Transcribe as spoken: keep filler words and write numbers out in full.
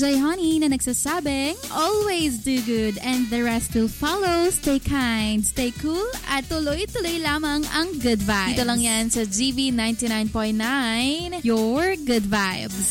Joy Honey na nagsasabing, always do good and the rest will follow. Stay kind, stay cool, at tuloy-tuloy lamang ang good vibes. Dito lang yan sa G V ninety-nine point nine, your good vibes.